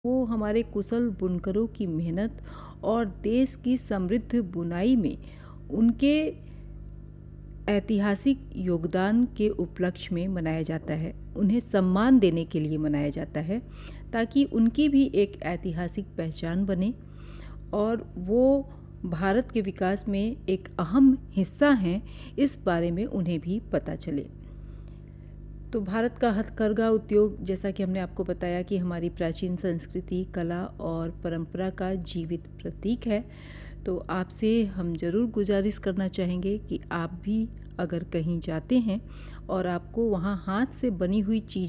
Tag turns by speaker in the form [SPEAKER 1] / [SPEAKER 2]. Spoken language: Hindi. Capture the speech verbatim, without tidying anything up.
[SPEAKER 1] वो हमारे कुशल बुनकरों की मेहनत और देश की समृद्ध बुनाई में उनके ऐतिहासिक योगदान के उपलक्ष्य में मनाया जाता है। उन्हें सम्मान देने के लिए मनाया जाता है ताकि उनकी भी एक ऐतिहासिक पहचान बने और वो भारत के विकास में एक अहम हिस्सा हैं, इस बारे में उन्हें भी पता चले। तो भारत का हथकरघा उद्योग, जैसा कि हमने आपको बताया, कि हमारी प्राचीन संस्कृति, कला और परंपरा का जीवित प्रतीक है। तो आपसे हम ज़रूर गुजारिश करना चाहेंगे कि आप भी अगर कहीं जाते हैं और आपको वहाँ हाथ से बनी हुई चीज़